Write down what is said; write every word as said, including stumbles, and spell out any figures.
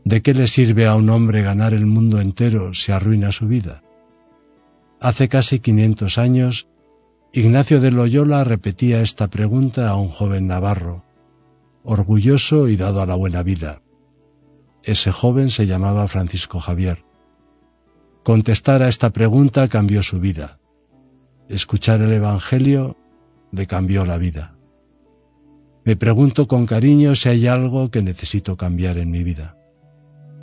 ¿De qué le sirve a un hombre ganar el mundo entero si arruina su vida? Hace casi quinientos años, Ignacio de Loyola repetía esta pregunta a un joven navarro, orgulloso y dado a la buena vida. Ese joven se llamaba Francisco Javier. Contestar a esta pregunta cambió su vida. Escuchar el Evangelio le cambió la vida. Me pregunto con cariño si hay algo que necesito cambiar en mi vida.